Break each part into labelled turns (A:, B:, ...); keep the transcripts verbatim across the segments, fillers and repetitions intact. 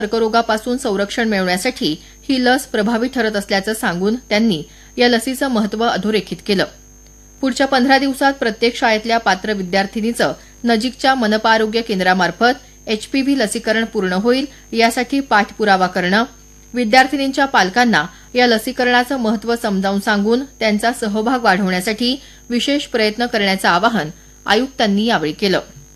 A: कर्करोगापासून संरक्षण मिळवण्यासाठी ही लस प्रभावी ठरत असल्याचं सांगून त्यांनी या लसीचं महत्त्व अधोरेखित केलं. पुढच्या पंधरा दिवसात प्रत्येक शाळेतल्या पात्र विद्यार्थिनीचं नजीकच्या मनपा आरोग्य केंद्रामार्फत एचपीव्ही लसीकरण पूर्ण होईल, यासाठी पाठपुरावा करणं, विद्यार्थिनींच्या पालकांना या लसीकरणाचं महत्त्व समजावून सांगून त्यांचा सहभाग वाढवण्यासाठी विशेष प्रयत्न करण्याचं आवाहन आयुक्तांनी यावेळी केलं.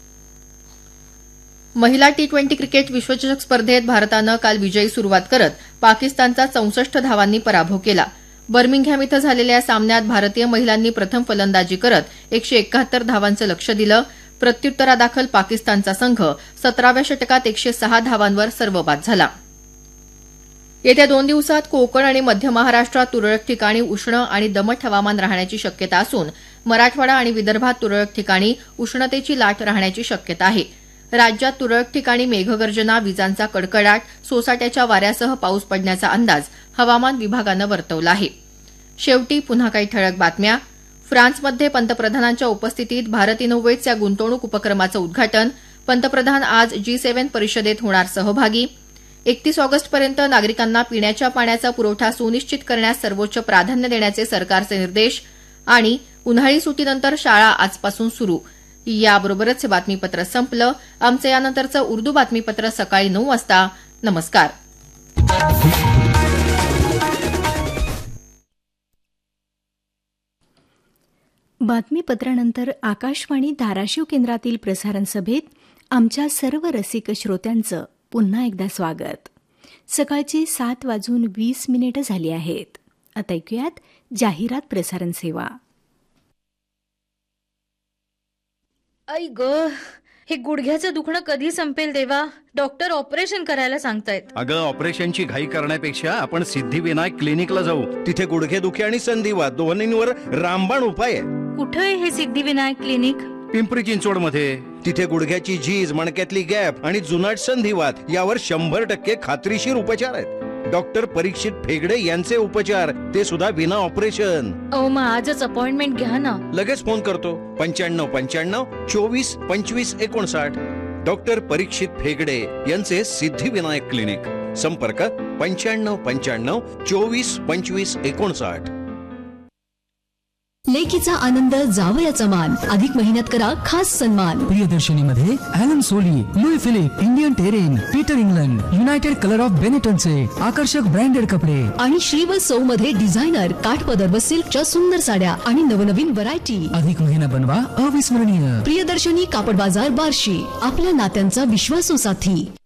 A: महिला टी ट्वेंटी क्रिकेट विश्वचषक स्पर्धेत भारतानं काल विजयी सुरुवात करत पाकिस्तानचा चौसष्ट धावांनी पराभव केला. बर्मिंगहॅम इथं झालेल्या या सामन्यात भारतीय महिलांनी प्रथम फलंदाजी करत एकशे एकाहत्तर धावांचं लक्ष्य दिलं. प्रत्युत्तरादाखल पाकिस्तानचा संघ सतराव्या षटकात एकशे सहा धावांवर सर्वबाद झाला. येत्या दोन दिवसात कोकण आणि मध्य महाराष्ट्रात तुरळक ठिकाणी उष्ण आणि दमट हवामान राहण्याची शक्यता असून मराठवाडा आणि विदर्भात तुरळक ठिकाणी उष्णतेची लाट राहण्याची शक्यता आहे. राज्यात तुरळक ठिकाणी मेघगर्जना, विजांचा कडकडाट, सोसाट्याच्या वाऱ्यासह पाऊस पडण्याचा अंदाज हवामान विभागानं वर्तवला आहे. शेवटी पुन्हा काही ठळक बातम्या. फ्रान्समध्ये पंतप्रधानांच्या उपस्थितीत भारत इनोव्हेट्स या गुंतवणूक उपक्रमाचं उद्घाटन. पंतप्रधान आज जी सेव्हन परिषदेत होणार सहभागी. एकतीस ऑगस्टपर्यंत नागरिकांना पिण्याच्या पाण्याचा पुरवठा सुनिश्चित करण्यास सर्वोच्च प्राधान्य देण्याचे सरकारचे निर्देश. आणि उन्हाळी सुट्टीनंतर शाळा आजपासून सुरू. याबरोबरच हे बातमीपत्र संपलं. आमचं यानंतरचं उर्दू बातमीपत्र सकाळी नऊ वाजता. नमस्कार.
B: बातमीपत्रानंतर आकाशवाणी धाराशिव केंद्रातील प्रसारण सभेत आमच्या सर्व रसिक श्रोत्यांचं पुन्हा एकदा स्वागत. सकाळची सात वाजून वीस मिनिटं झाली आहेत. आता ऐकूयात जाहिरात प्रसारण सेवा.
C: आई ग, हे गुडघ्याचं दुखणं कधी संपेल देवा? डॉक्टर ऑपरेशन करायला सांगतायत.
D: अगं, ऑपरेशनची घाई करण्यापेक्षा आपण सिद्धिविनायक क्लिनिकला जाऊ. तिथे गुडघेदुखी आणि संधिवात दोन्हींवर रामबाण उपाय आहे.
C: कुठे आहे हे सिद्धिविनायक क्लिनिक?
D: पिंपरी चिंचवड मध्ये. तिथे गुडघ्याची झीज, मणक्यातली गॅप आणि जुनाट संधिवात यावर शंभर टक्के खात्रीशीर उपचार आहेत. डॉक्टर परीक्षित फेगडे यांचे उपचार, ते सुद्धा विना ऑपरेशन.
C: अहो, मग आजच अपॉइंटमेंट घ्या ना.
D: लगेच फोन करतो. पंच्याण्णव पंच्याण्णव चोवीस पंचवीस एकोणसाठ. डॉक्टर परीक्षित फेगडे यांचे सिद्धिविनायक क्लिनिक. संपर्क पंच्याण्णव पंच्याण्णव चोवीस पंचवीस एकोणसाठ.
E: लेकीचा आनंद, जावयाचा मान, अधिक महिन्यात करा खास सन्मान.
F: प्रियदर्शनी मध्ये Allen Soli, Louis Philippe, Indian terrain, Peter England, United colour of बेनेटनचे आकर्षक ब्रँडेड कपडे
E: आणि श्रीवत्स सौ मध्ये डिझायनर काठपदर व सिल्कच्या सुंदर साड्या आणि नवनवीन व्हरायटी.
F: अधिक महिना बनवा अविस्मरणीय.
E: प्रियदर्शनी कापड बाजार, बार्शी. आपल्या नात्यांचा विश्वासू साथी.